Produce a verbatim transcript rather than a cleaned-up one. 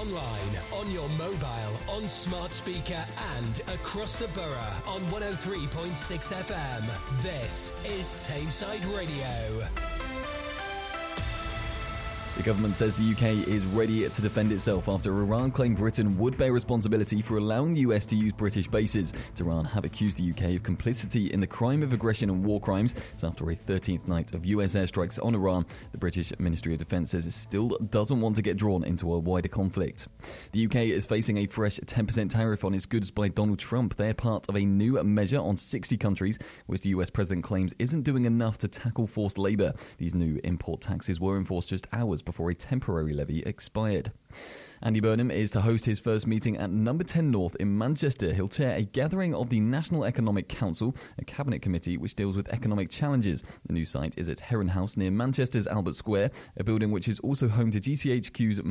online, on your mobile, on smart speaker and across the borough on one oh three point six F M. This is Tameside Radio. The government says the U K is ready to defend itself after Iran claimed Britain would bear responsibility for allowing the U S to use British bases. Tehran have accused the U K of complicity in the crime of aggression and war crimes. It's after a thirteenth night of U S airstrikes on Iran. The British Ministry of Defence says it still doesn't want to get drawn into a wider conflict. The U K is facing a fresh ten percent tariff on its goods by Donald Trump. They're part of a new measure on sixty countries, which the U S president claims isn't doing enough to tackle forced labour. These new import taxes were enforced just hours before a temporary levy expired. Andy Burnham is to host his first meeting at Number ten North in Manchester. He'll chair a gathering of the National Economic Council, a cabinet committee which deals with economic challenges. The new site is at Heron House near Manchester's Albert Square, a building which is also home to G C H Q's